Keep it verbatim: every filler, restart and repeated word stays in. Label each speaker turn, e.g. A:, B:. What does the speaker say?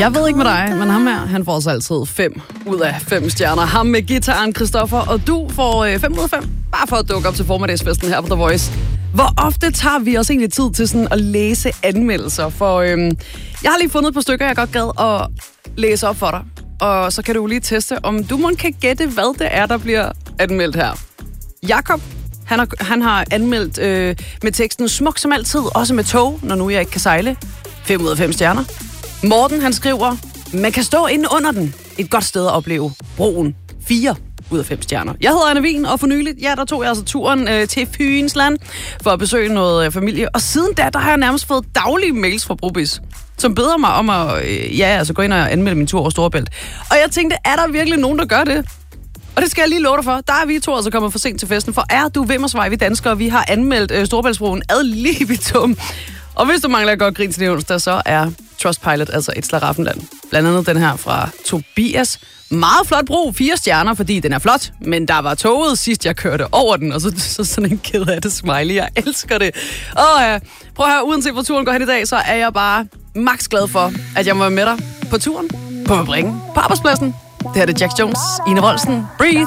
A: Jeg ved ikke med dig, men ham her, han får også altid fem ud af fem stjerner. Ham med gitaren, Christoffer, og du får øh, fem ud af fem, bare for at dukke op til formiddagsfesten her på The Voice. Hvor ofte tager vi også egentlig tid til sådan at læse anmeldelser? For øhm, jeg har lige fundet et par stykker, jeg godt gad at læse op for dig. Og så kan du lige teste, om du måske kan gætte, hvad det er, der bliver anmeldt her. Jakob, han har, han har anmeldt øh, med teksten smuk som altid, også med tog, når nu jeg ikke kan sejle. fem ud af fem stjerner. Morten, han skriver, man kan stå inde under den. Et godt sted at opleve. Broen. fire ud af fem stjerner. Jeg hedder Anna Wien, og for nyligt, ja, der tog jeg altså turen øh, til Fynsland for at besøge noget øh, familie. Og siden da, der har jeg nærmest fået daglige mails fra Brobizz, som beder mig om at øh, ja, altså gå ind og anmelde min tur over Storebælt. Og jeg tænkte, er der virkelig nogen, der gør det? Og det skal jeg lige love dig for. Der er vi to altså kommet for sent til festen, for er du Vimmersvej, vi danskere, vi har anmeldt øh, Storebæltsbroen ad libitum. Og hvis du mangler godt grin til det onsdag, så er Trustpilot altså et slaraffenland. Blandt andet den her fra Tobias. Meget flot bro, fire stjerner, fordi den er flot, men der var toget sidst, jeg kørte over den, og så, så sådan en ked af det smiley. Jeg elsker det. Og ja, prøv at høre, uanset hvor turen går hen i dag, så er jeg bare max glad for, at jeg må være med dig på turen, på fabrikken, på arbejdspladsen. Det her er det Jack Jones, Ine Wolsen, Breathe.